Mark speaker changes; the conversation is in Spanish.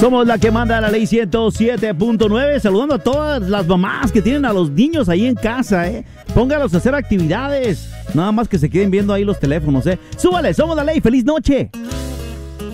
Speaker 1: Somos la que manda la ley 107.9, saludando a todas las mamás que tienen a los niños ahí en casa, Póngalos a hacer actividades, nada más que se queden viendo ahí los teléfonos, Súbale, somos la ley, feliz noche.